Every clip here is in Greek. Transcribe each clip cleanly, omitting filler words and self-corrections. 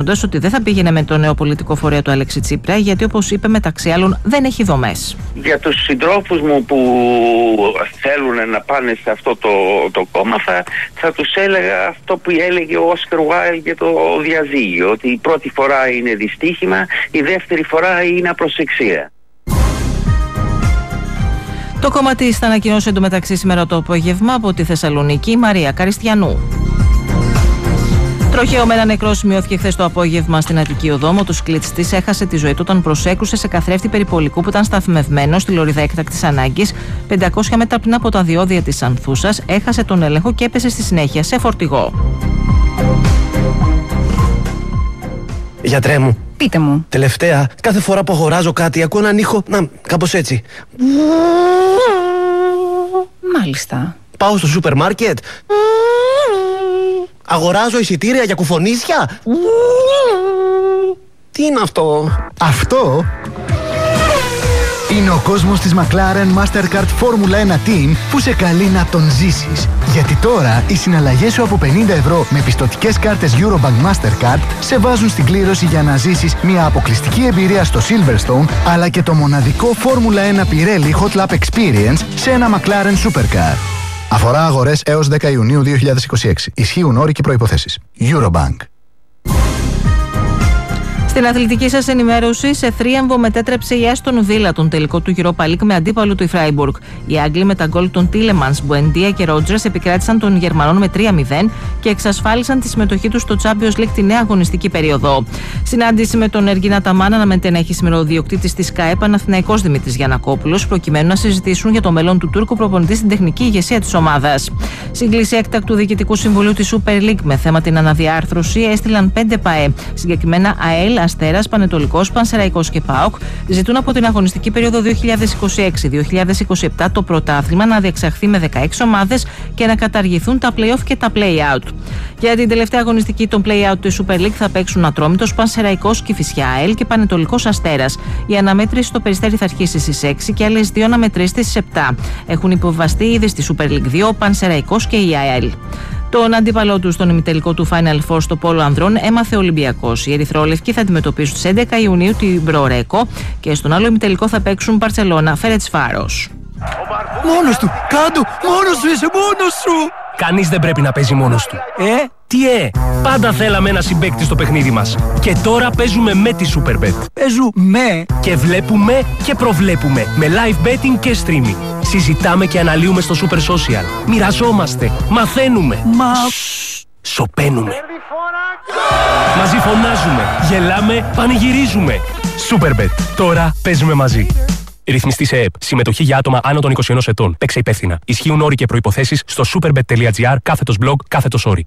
εξηγώντας ότι δεν θα πήγαινε με το νέο πολιτικό φορέα του Αλέξη Τσίπρα, γιατί όπως είπε μεταξύ άλλων δεν έχει δομές. Για τους συντρόφους μου που θέλουν να πάνε σε αυτό το κόμμα, θα τους έλεγα αυτό που έλεγε ο Όσκαρ Βάιλντ για το διαζύγιο, ότι η πρώτη φορά είναι δυστύχημα, η δεύτερη φορά είναι απροσεξία. Το κόμμα της θα ανακοινώσει εντωμεταξύ σήμερα το απόγευμα από τη Θεσσαλονίκη η Μαρία Καριστιανού. Τροχαίο με ένα νεκρό σημειώθηκε χθες το απόγευμα στην Αττική Οδό. Ο μοτοσυκλέτης της έχασε τη ζωή του όταν προσέκρουσε σε καθρέφτη περιπολικού που ήταν σταθμευμένο στη λωρίδα έκτακτης ανάγκης 500 μέτρα πριν από τα διόδια της Ανθούσας. Έχασε τον έλεγχο και έπεσε στη συνέχεια σε φορτηγό. Γιατρέ μου. Πείτε μου. Τελευταία, κάθε φορά που αγοράζω κάτι ακούω έναν ήχο, κάπως έτσι. Μάλιστα. Πάω στο σούπερ μάρκετ. Αγοράζω εισιτήρια για κουφονίσια. Τι είναι αυτό? Αυτό είναι ο κόσμος της McLaren Mastercard Formula 1 Team που σε καλεί να τον ζήσεις. Γιατί τώρα οι συναλλαγές σου από 50 ευρώ με πιστωτικές κάρτες Eurobank Mastercard σε βάζουν στην κλήρωση για να ζήσεις μια αποκλειστική εμπειρία στο Silverstone, αλλά και το μοναδικό Formula 1 Pirelli Hot Lap Experience σε ένα McLaren Supercar. Αφορά αγορές έως 10 Ιουνίου 2026. Ισχύουν όροι και προϋποθέσεις. Eurobank. Στην αθλητική σας ενημέρωση, σε θρίαμβο μετέτρεψε η Άστον Βίλα τον τελικό του Europa League με αντίπαλο του η Φράιμπουργκ. Οι Άγγλοι με τα γκολ των Τίλεμανς, Μπουεντία και Ρότζερς επικράτησαν των Γερμανών με 3-0 και εξασφάλισαν τη συμμετοχή τους στο Champions League τη νέα αγωνιστική περίοδο. Συνάντηση με τον Εργίνα Ταμάν αναμένεται να έχει σήμερα ο διοκτήτης της ΚΑΕ Παναθηναϊκός Δημήτρης Γιαννακόπουλος, προκειμένου να συζητήσουν για το μέλλον του Τούρκου προπονητή στην τεχνική ηγεσία της ομάδας. Σύγκληση έκτακτου Διοικητικού Συμβουλίου της Super League με θέμα την αναδιάρθρωση έστειλαν 5 ΠΑΕ, συγκεκριμένα ΑΕΛ, Αστέρας, Πανετολικός, Πανσεραϊκός και ΠΑΟΚ, ζητούν από την αγωνιστική περίοδο 2026-2027 το πρωτάθλημα να διεξαχθεί με 16 ομάδες και να καταργηθούν τα play-off και τα play-out. Για την τελευταία αγωνιστική των play-out του Super League θα παίξουν Ατρόμητος, Πανσεραϊκός, Κηφισιά, ΑΕΛ και Πανετολικός Αστέρας. Η αναμέτρηση στο Περιστέρι θα αρχίσει στις 6 και άλλες 2 αναμετρήσεις στις 7. Έχουν υποβαστεί ήδη στη Super League 2 ο Πανσεραϊκός και η ΑΕΛ. Τον αντίπαλό του στον ημιτελικό του Final Four στο Πόλο Ανδρών έμαθε ο Ολυμπιακός. Οι ερυθρόλευκοι θα αντιμετωπίσουν στις 11 Ιουνίου την Μπρορέκο και στον άλλο ημιτελικό θα παίξουν Μπαρσελόνα Φερετσβάρος. Μόνος του! Κάντο! Μόνος σου είσαι! Μόνος σου! Κανείς δεν πρέπει να παίζει μόνος του. Τι πάντα θέλαμε ένα συμπαίκτη στο παιχνίδι μας. Και τώρα παίζουμε με τη Superbet. Παίζουμε και βλέπουμε και προβλέπουμε με live betting και streaming. Συζητάμε και αναλύουμε στο Super Social. Μοιραζόμαστε, μαθαίνουμε. Σωπαίνουμε. Μαζί φωνάζουμε, γελάμε, πανηγυρίζουμε. Superbet. Τώρα παίζουμε μαζί. Ρυθμιστή σε ΕΕΠ. Συμμετοχή για άτομα άνω των 21 ετών. Παίξε υπεύθυνα. Ισχύουν όροι και προϋποθέσεις στο superbet.gr/blog/όροι.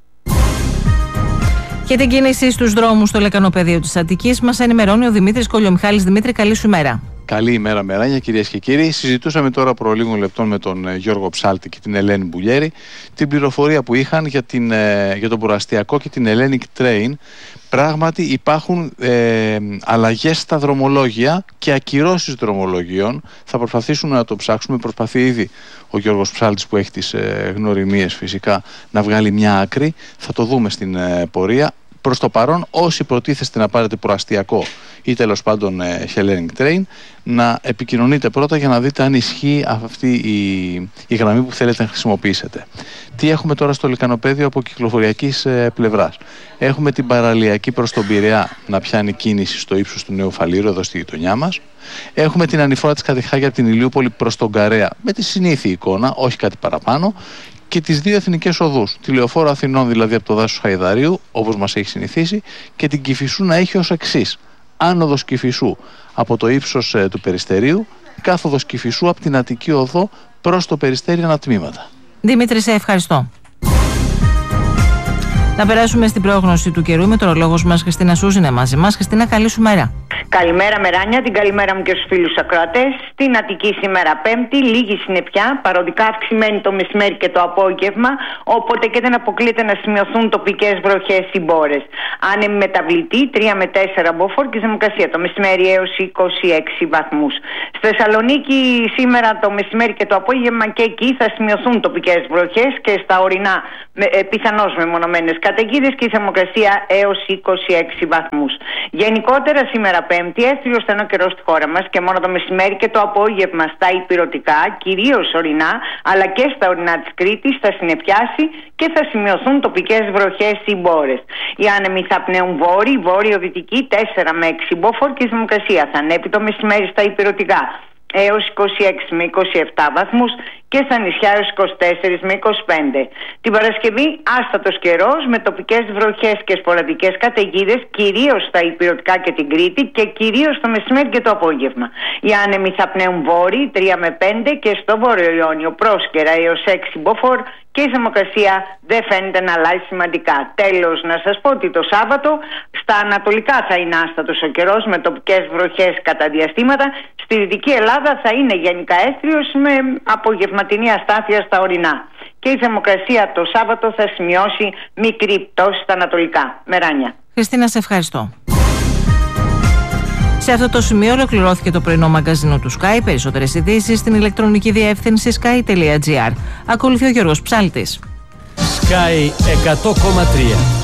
Για την κίνηση στους δρόμους στο λεκανοπεδίο της Αττικής μας ενημερώνει ο Δημήτρης Κολιομιχάλης. Δημήτρη, καλή σου ημέρα. Καλή ημέρα, μεράνια, κυρίες και κύριοι. Συζητούσαμε τώρα προ λίγων λεπτών με τον Γιώργο Ψάλτη και την Ελένη Μπουλιέρη την πληροφορία που είχαν για τον προαστιακό και την Hellenic Train. Πράγματι υπάρχουν αλλαγές στα δρομολόγια και ακυρώσεις δρομολογίων. Θα προσπαθήσουμε να το ψάξουμε. Προσπαθεί ήδη ο Γιώργος Ψάλτης, που έχει τις γνωριμίες φυσικά, να βγάλει μια άκρη. Θα το δούμε στην πορεία. Προς το παρόν, όσοι προτίθεστε να πάρετε προαστιακό ή τέλος πάντων Hellenic Train, να επικοινωνείτε πρώτα για να δείτε αν ισχύει αυτή η γραμμή που θέλετε να χρησιμοποιήσετε. Τι έχουμε τώρα στο λεκανοπέδιο από κυκλοφοριακής πλευράς? Έχουμε την παραλιακή προς τον Πειραιά να πιάνει κίνηση στο ύψος του Νέου Φαλήρου, εδώ στη γειτονιά μας. Έχουμε την ανηφόρα της Κατηχάκη από την Ηλιούπολη προς τον Καρέα με τη συνήθη εικόνα, όχι κάτι παραπάνω. Και τις δύο εθνικές οδούς, τη Λεωφόρο Αθηνών δηλαδή από το δάσος Χαϊδαρίου, όπως μας έχει συνηθίσει, και την Κηφισού να έχει ως εξής: άνοδος Κηφισού από το ύψος του Περιστερίου, κάθοδος Κηφισού από την Αττική Οδό προς το Περιστέρι ανατμήματα. Δημήτρη, σε ευχαριστώ. Να περάσουμε στην πρόγνωση του καιρού. Η μετεωρολόγος μας Χριστίνα Σούζη είναι μαζί μας. Χριστίνα, καλή σου μέρα. Καλημέρα Μεράνια, την καλημέρα μου και στους φίλους ακροατές. Στην Αττική σήμερα Πέμπτη, λίγη συννεφιά, παροδικά αυξημένη το μεσημέρι και το απόγευμα, οπότε και δεν αποκλείεται να σημειωθούν τοπικές βροχές ή μπόρες. Άνεμη μεταβλητή 3 με 4 μποφόρ και θερμοκρασία το μεσημέρι έως 26 βαθμούς. Στη Θεσσαλονίκη σήμερα το μεσημέρι και το απόγευμα και εκεί θα σημειωθούν τοπικές βροχές και στα ορεινά πιθανώς μεμονωμένες καταιγίδες και η θερμοκρασία έως 26 βαθμούς. Γενικότερα σήμερα Πέμπτη, έθριο στενό καιρό στη χώρα μας και μόνο το μεσημέρι και το απόγευμα στα ηπειρωτικά, κυρίως ορεινά, αλλά και στα ορεινά της Κρήτης θα συννεφιάσει και θα σημειωθούν τοπικές βροχές ή μπόρες. Οι άνεμοι θα πνέουν βόρειο-δυτική 4 με 6 μποφόρ και η θερμοκρασία θα ανέβει το μεσημέρι στα ηπειρωτικά έως 26 με 27 βαθμούς και στα νησιά έως 24 με 25. Την Παρασκευή άστατος καιρός με τοπικές βροχές και σποραδικές καταιγίδες κυρίως στα ηπειρωτικά και την Κρήτη και κυρίως το μεσημέρι και το απόγευμα. Οι άνεμοι θα πνέουν βόρειοι 3 με 5 και στο βόρειο Ιόνιο πρόσκαιρα έως 6 μποφόρ και η θερμοκρασία δεν φαίνεται να αλλάζει σημαντικά. Τέλος, να σας πω ότι το Σάββατο στα ανατολικά θα είναι άστατος ο καιρός με τοπικές βροχές κατά διαστήματα. Στη Δυτική Ελλάδα θα είναι γενικά έθριος με απογευματινή αστάθεια στα ορεινά. Και η θερμοκρασία το Σάββατο θα σημειώσει μικρή πτώση στα ανατολικά. Μεράνια. Χριστίνα, σε ευχαριστώ. Σε αυτό το σημείο ολοκληρώθηκε το πρωινό μαγκαζίνο του Sky. Περισσότερες ειδήσεις στην ηλεκτρονική διεύθυνση sky.gr. Ακολουθεί ο Γιώργος Ψάλτης. Sky 100,3.